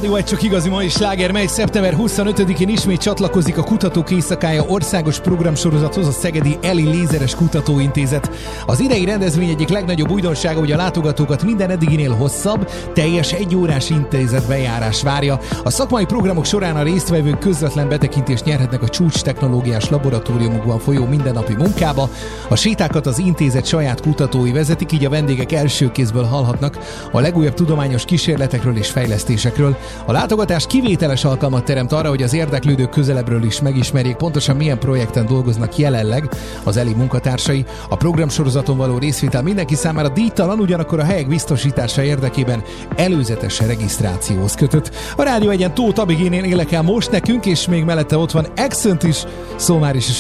Rádió egy csak igazi mai sláger, mely szeptember 25-én ismét csatlakozik a Kutatók Éjszakája országos programsorozathoz a Szegedi Eli Lézeres Kutatóintézet. Az idei rendezvény egyik legnagyobb újdonsága, hogy a látogatókat minden eddiginél hosszabb, teljes egyórás intézetbejárás várja. A szakmai programok során a résztvevők közvetlen betekintést nyerhetnek a csúcs technológiás laboratóriumokban folyó mindennapi munkába. A sétákat az intézet saját kutatói vezetik, így a vendégek első kézből hallhatnak a legújabb tudományos kísérletekről és fejlesztésekről. A látogatás kivételes alkalmat teremt arra, hogy az érdeklődők közelebbről is megismerjék pontosan milyen projekten dolgoznak jelenleg az Eli munkatársai. A programsorozaton való részvétel mindenki számára díjtalan, ugyanakkor a helyek biztosítása érdekében előzetes regisztrációhoz kötött. A Rádió Egyen Tóth Abigénén énekel most nekünk, és még mellette ott van Accent is, Szó már is